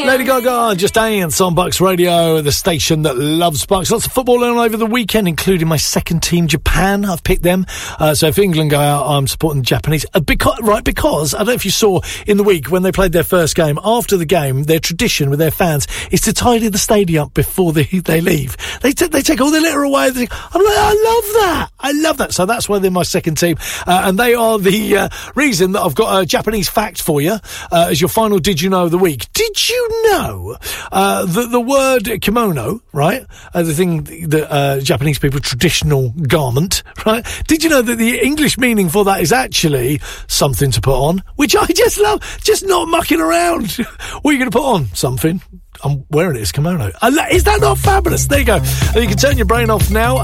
Lady Gaga, Just Dance on Bucks Radio, the station that loves Bucks. Lots of football on over the weekend, including my second team, Japan. I've picked them. So if England go out, I'm supporting the Japanese. Because, I don't know if you saw in the week when they played their first game, after the game, their tradition with their fans is to tidy the stadium up before they leave. They take all the litter away. I'm like, I love that. So that's why they're my second team. And they are the reason that I've got a Japanese fact for you as your final Did You Know of the week. Did you know that the word kimono, right, the thing that Japanese people, traditional garment, right? Did you know that the English meaning for that is actually something to put on, which I just love, just not mucking around. What are you going to put on? Something. I'm wearing it as kimono. Is that not fabulous? There you go. And you can turn your brain off now.